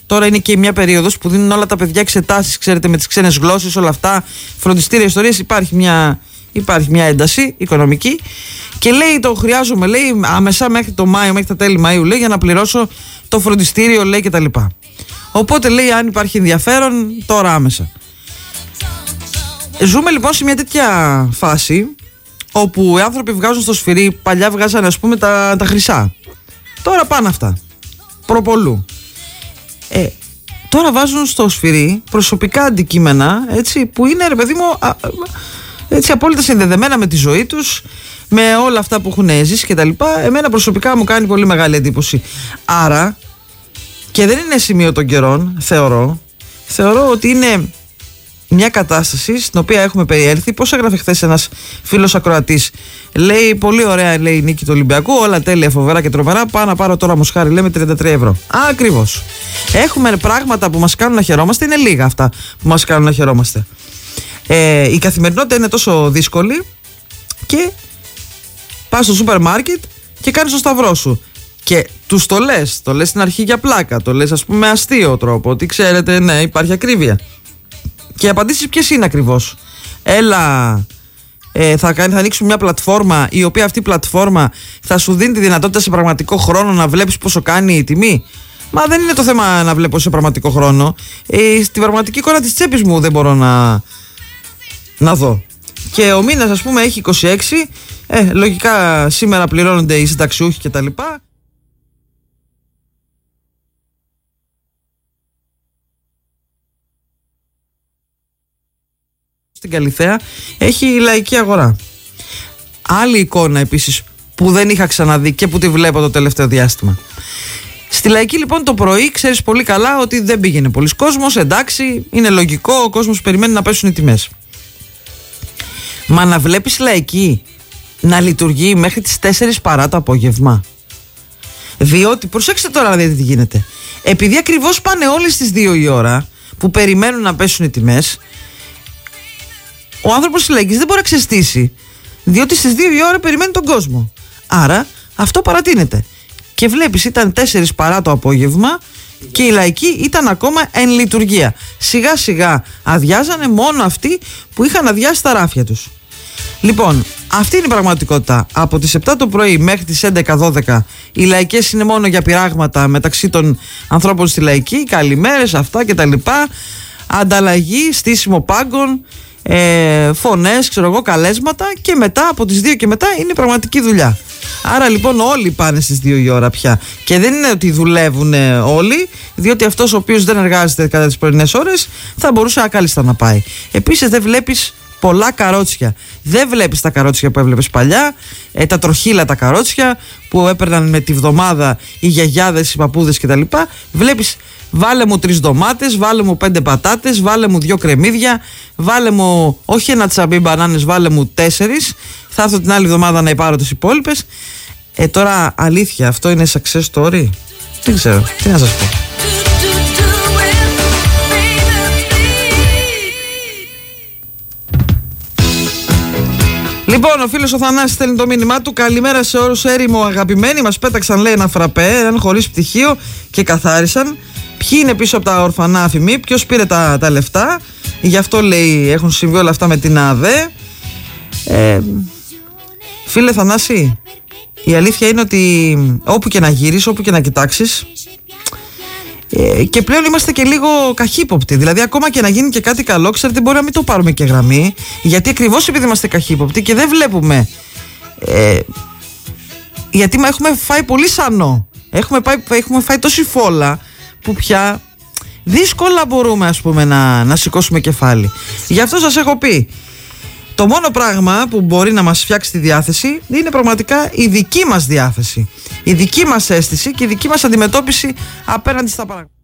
Τώρα είναι και μια περίοδος που δίνουν όλα τα παιδιά εξετάσεις, ξέρετε, με τις ξένες γλώσσες, όλα αυτά, φροντιστήρια, ιστορίες. Υπάρχει μια ένταση οικονομική. Και λέει, το χρειάζομαι, λέει, άμεσα μέχρι το Μάιο, μέχρι τα τέλη Μαΐου, λέει, για να πληρώσω το φροντιστήριο, λέει, κτλ. Οπότε λέει, αν υπάρχει ενδιαφέρον, τώρα άμεσα. Ζούμε λοιπόν σε μια τέτοια φάση όπου οι άνθρωποι βγάζουν στο σφυρί, παλιά βγάζανε, ας πούμε, τα χρυσά. Τώρα πάνε αυτά. Προπολού. Τώρα βάζουν στο σφυρί προσωπικά αντικείμενα, έτσι, που είναι, ρε παιδί μου, έτσι, απόλυτα συνδεδεμένα με τη ζωή τους, με όλα αυτά που έχουν ζήσει και τα λοιπά. Εμένα προσωπικά μου κάνει πολύ μεγάλη εντύπωση. Άρα, και δεν είναι σημείο των καιρών, θεωρώ ότι είναι μια κατάσταση στην οποία έχουμε περιέλθει. Πώς έγραφε χθες ένας φίλος ακροατής, λέει, πολύ ωραία, λέει, η νίκη του Ολυμπιακού, όλα τέλεια, φοβερά και τρομερά, πάω να πάρω τώρα μοσχάρι, λέει, με 33 ευρώ. Ακριβώς. Έχουμε πράγματα που μας κάνουν να χαιρόμαστε, είναι λίγα αυτά που μας κάνουν να χαιρόμαστε. Η καθημερινότητα είναι τόσο δύσκολη και πας στο σούπερ μάρκετ και κάνεις το σταυρό σου. Και τους το λες στην αρχή για πλάκα, το λες, ας πούμε, με αστείο τρόπο, ότι ξέρετε, ναι, υπάρχει ακρίβεια. Και οι απαντήσεις ποιες είναι ακριβώς? Έλα, θα ανοίξουμε μια πλατφόρμα, η οποία αυτή η πλατφόρμα θα σου δίνει τη δυνατότητα σε πραγματικό χρόνο να βλέπεις πόσο κάνει η τιμή. Μα δεν είναι το θέμα να βλέπω σε πραγματικό χρόνο. Στην πραγματική εικόνα της τσέπης μου δεν μπορώ να δω. Και ο μήνας, ας πούμε, έχει 26. Λογικά σήμερα πληρώνονται οι συνταξιούχοι κτλ. Στην Καλιθέα έχει λαϊκή αγορά. Άλλη εικόνα επίσης που δεν είχα ξαναδεί και που τη βλέπω το τελευταίο διάστημα. Στη Λαϊκή λοιπόν το πρωί ξέρεις πολύ καλά ότι δεν πήγαινε πολλής κόσμος, εντάξει, είναι λογικό, ο κόσμος περιμένει να πέσουν οι τιμές. Μα να βλέπεις Λαϊκή να λειτουργεί μέχρι τις 4 παρά το απόγευμα. Διότι, προσέξτε τώρα να δείτε τι γίνεται. Επειδή ακριβώς πάνε όλοι στις 2 η ώρα που περιμένουν να πέσουν οι τιμές, ο άνθρωπος της Λαϊκής δεν μπορεί να ξεστήσει, διότι στις 2 η ώρα περιμένει τον κόσμο. Άρα αυτό παρατείνεται. Και βλέπεις, ήταν 4 παρά το απόγευμα και η Λαϊκή ήταν ακόμα εν λειτουργία. Σιγά σιγά αδειάζανε μόνο αυτοί που είχαν αδειάσει τα ράφια τους. Λοιπόν, αυτή είναι η πραγματικότητα. Από τις 7 το πρωί μέχρι τις 11-12 οι Λαϊκές είναι μόνο για πειράγματα μεταξύ των ανθρώπων στη Λαϊκή, καλημέρες, αυτά κτλ. Ανταλλαγή, στήσιμο πάγκων, φωνές, ξέρω εγώ, καλέσματα, και μετά από τις 2 και μετά είναι πραγματική δουλειά. Άρα λοιπόν όλοι πάνε στις 2 η ώρα πια. Και δεν είναι ότι δουλεύουν όλοι, διότι αυτός ο οποίος δεν εργάζεται κατά τις πρωινές ώρες θα μπορούσε ακάλλιστα να πάει. Επίσης δεν βλέπεις πολλά καρότσια. Δεν βλέπεις τα καρότσια που έβλεπες παλιά, τα τροχύλα τα καρότσια που έπαιρναν με τη βδομάδα οι γιαγιάδες, οι παππούδες κτλ. Βλέπεις, βάλε μου 3 ντομάτες, βάλε μου 5 πατάτες, βάλε μου 2 κρεμμύδια, βάλε μου όχι ένα τσαμπί μπανάνες, βάλε μου 4. Θα έρθω την άλλη εβδομάδα να πάρω τις υπόλοιπες. Τώρα αλήθεια, αυτό είναι success story? Δεν ξέρω, τι να σας πω. Λοιπόν, ο φίλος ο Θανάσης στέλνει το μήνυμά του. Καλημέρα σε όλους, έρημο αγαπημένοι. Μας πέταξαν, λέει, ένα φραπέ, έναν χωρίς πτυχίο και καθάρισαν. Ποιοι είναι πίσω από τα ορφανά αφημί, ποιος πήρε τα λεφτά? Γι' αυτό, λέει, έχουν συμβεί όλα αυτά με την ΑΔΕ. Φίλε Θανάση, η αλήθεια είναι ότι όπου και να γύρεις, όπου και να κοιτάξεις, και πλέον είμαστε και λίγο καχύποπτοι. Δηλαδή, ακόμα και να γίνει και κάτι καλό, ξέρετε, μπορεί να μην το πάρουμε και γραμμή, γιατί ακριβώς επειδή είμαστε καχύποπτοι και δεν βλέπουμε. Γιατί έχουμε φάει πολύ σανό. Έχουμε φάει τόση φόλα που πια δύσκολα μπορούμε, ας πούμε, να σηκώσουμε κεφάλι. Γι' αυτό σας έχω πει, το μόνο πράγμα που μπορεί να μας φτιάξει τη διάθεση είναι πραγματικά η δική μας διάθεση, η δική μας αίσθηση και η δική μας αντιμετώπιση απέναντι στα πράγματα.